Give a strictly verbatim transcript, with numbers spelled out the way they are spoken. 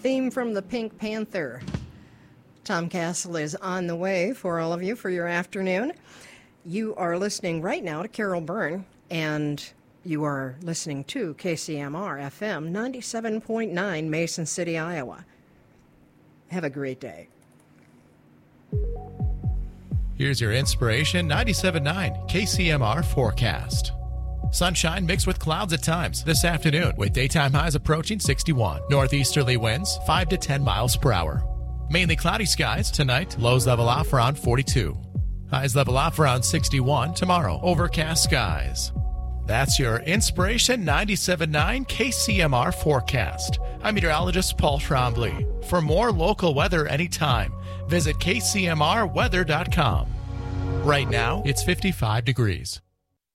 theme from the Pink Panther. Tom Castle is on the way for all of you for your afternoon. You are listening right now to Carol Byrne, and you are listening to K C M R F M ninety-seven point nine, Mason City, Iowa. Have a great day. Here's your Inspiration ninety-seven point nine K C M R forecast. Sunshine mixed with clouds at times this afternoon, with daytime highs approaching sixty-one. Northeasterly winds five to ten miles per hour. Mainly cloudy skies tonight. Lows level off around forty-two. Highs level off around sixty-one tomorrow. Overcast skies. That's your Inspiration ninety-seven point nine K C M R forecast. I'm meteorologist Paul Trombley. For more local weather anytime, visit K C M R weather dot com. Right now, it's fifty-five degrees.